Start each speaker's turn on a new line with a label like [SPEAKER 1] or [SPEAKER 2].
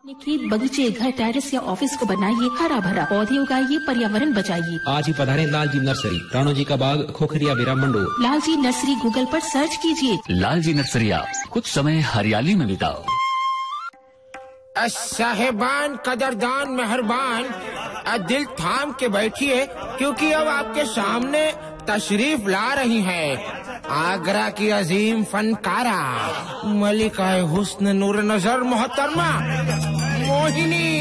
[SPEAKER 1] खेत, बगीचे, घर, टेरेस या ऑफिस को बनाइए हरा भरा, पौधे उगाइए, पर्यावरण बचाइए।
[SPEAKER 2] आज ही पधारें लालजी नर्सरी, राणो जी का बाग, खोखरिया बिरा मंडो।
[SPEAKER 1] लालजी नर्सरी गूगल पर सर्च कीजिए।
[SPEAKER 3] लालजी नर्सरी, कुछ समय हरियाली में बिताओ।
[SPEAKER 4] साहेबान, कदरदान, मेहरबान, दिल थाम के बैठिए, क्योंकि अब आपके सामने तशरीफ ला रही है आगरा की अजीम फनकारा, मलिका हुस्न नूर नजर मोहतरमा मोहिनी।